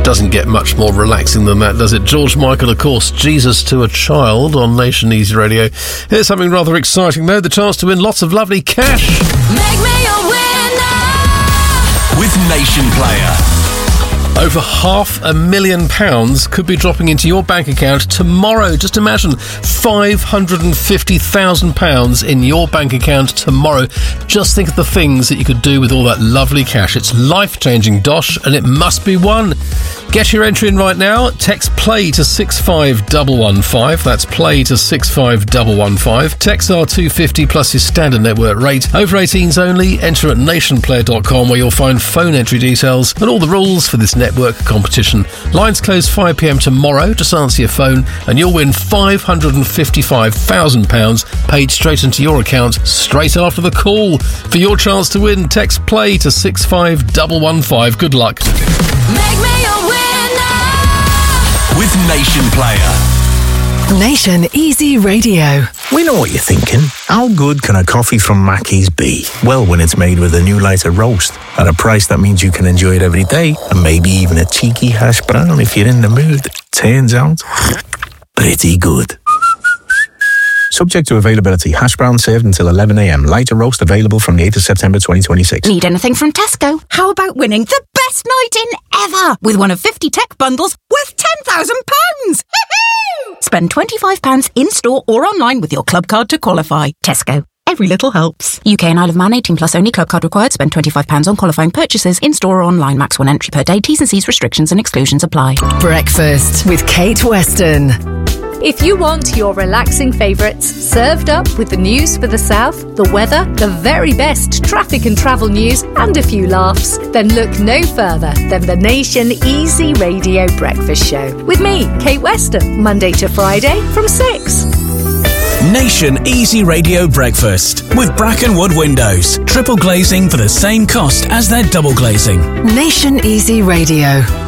Doesn't get much more relaxing than that, does it? George Michael, of course, Jesus to a Child on Nation Easy Radio. Here's something rather exciting, though, the chance to win lots of lovely cash. Make me a winner with Nation Player. Over £500,000 could be dropping into your bank account tomorrow. Just imagine £550,000 in your bank account tomorrow. Just think of the things that you could do with all that lovely cash. It's life-changing, Dosh, and it must be won. Get your entry in right now. Text PLAY to 65115. That's PLAY to 65115. Text R250 plus your standard network rate. Over 18s only. Enter at nationplayer.com, where you'll find phone entry details and all the rules for this network competition. Lines close 5 p.m. tomorrow. Just answer your phone and you'll win £555,000 paid straight into your account straight after the call. For your chance to win, text PLAY to 65115. Good luck. Make me a winner with Nation Player. Nation Easy Radio. We know what you're thinking. How good can a coffee from Mackey's be? Well, when it's made with a new lighter roast at a price that means you can enjoy it every day, and maybe even a cheeky hash brown if you're in the mood. Turns out, pretty good. Subject to availability. Hash brown served until 11 a.m. Lighter roast available from the 8th of September 2026. Need anything from Tesco? How about winning the best night in ever with one of 50 tech bundles worth £10,000? Spend £25 in-store or online with your club card to qualify. Tesco. Every little helps. UK and Isle of Man, 18 plus only. Club card required. Spend £25 on qualifying purchases in-store or online. Max 1 entry per day. T's and C's restrictions and exclusions apply. Breakfast with Kate Weston. If you want your relaxing favourites served up with the news for the south, the weather, the very best traffic and travel news, and a few laughs, then look no further than the Nation Easy Radio Breakfast Show. With me, Kate Weston, Monday to Friday from 6. Nation Easy Radio Breakfast with Brackenwood Windows. Triple glazing for the same cost as their double glazing. Nation Easy Radio.